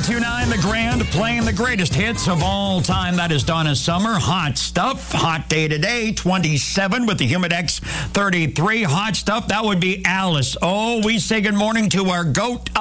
92.9 The Grand, playing the greatest hits of all time. That is Donna Summer. Hot stuff. Hot day today, 27 with the Humidex 33. Hot stuff. That would be Alice. Oh, we say good morning to our goat